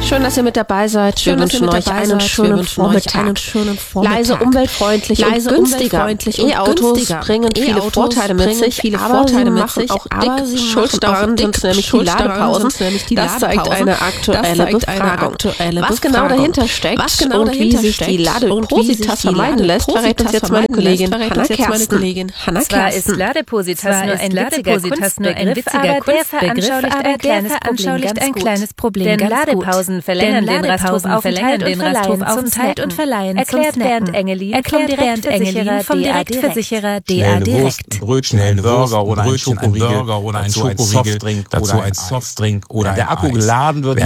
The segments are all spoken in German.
Schön, dass ihr mit dabei seid. Wir wünschen euch einen schönen Vormittag. Leise, umweltfreundlich und günstiger. E-Autos bringen viele Vorteile mit sich, aber sie machen auch dick Schulterdaran, sind nämlich die Ladepausen. Das zeigt eine aktuelle Befragung. Was genau dahinter steckt und wie sich die Ladepositas vermeiden lässt, verrät uns jetzt meine Kollegin Hannah Kersten. Zwar ist Ladepositas nur ein witziger Kunstbegriff, aber der veranschaulicht ein kleines Problem ganz gut. Ladepausen verlängern den Rasthofaufenthalt und verleihen erklärt Bernd Engelin vom Direktversicherer DA Direkt. Brötchen, einen Burger oder ein Schokoriegel, dazu ein Softdrink oder der Akku geladen wird,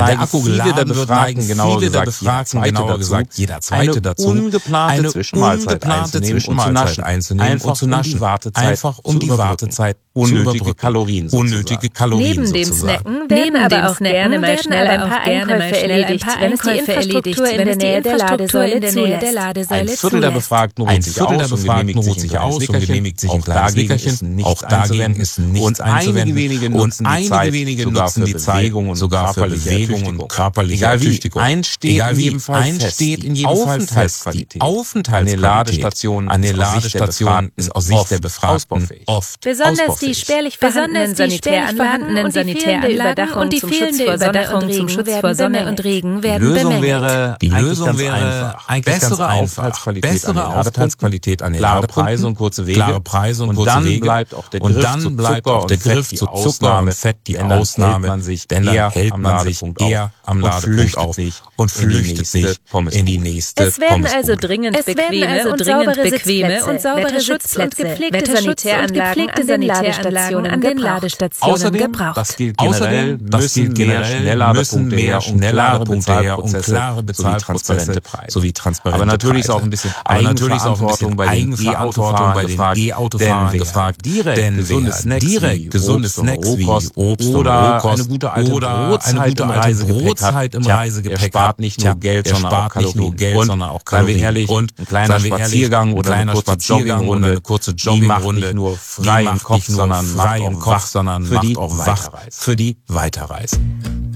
jeder zweite dazu, eine ungeplante Zwischenmahlzeit einzunehmen und zu naschen, einfach um die Wartezeit unnötige Kalorien Neben dem Snacken werden aber auch gerne mal schnell ein paar Einkäufe erledigt, wenn es die Infrastruktur in der Nähe der Ladesäule zulässt. Ein Viertel der Befragten ruht sich aus und genehmigt sich ein kleines Nickerchen. Auch dagegen ist nichts einzuwenden. Und einige wenige nutzen die Zeit sogar für Bewegung und körperliche Ertüchtigung. Egal wie einsteht in jedem Fall fest, die Aufenthaltsqualität an den Ladestationen ist aus Sicht der Befragten oft besonders die spärlich vorhandenen Sanitäranlagen und die fehlende Überdachung zum Schutz vor Sonne und Regen werden bemängelt. Die Lösung wäre bessere Aufenthaltsqualität an den Ladepreise und kurze Wege. Und dann bleibt auch der Griff zu Zucker und Fett die Ausnahme. Denn dann hält man sich eher am Ladepunkt auf und flüchtet sich in die nächste Es werden also dringend bequeme und saubere Sitzplätze, gepflegte Sanitäranlagen an den Ladestationen gebraucht. Das gilt generell, müssen mehr Schnellladepunkte her und klare Bezahlprozesse sowie transparente Preise. Aber natürlich ist auch ein bisschen Eigenverantwortung bei den E-Autofahrern gefragt. Denn gesunde Snacks wie Obst oder eine gute alte Brotzeit im Reisegepäck spart nicht nur Geld, sondern auch Kalorien. Und ein kleiner Spaziergang oder eine kurze Joggingrunde, nicht nur frei im Kopf, sondern macht auch wach für die Weiterreise.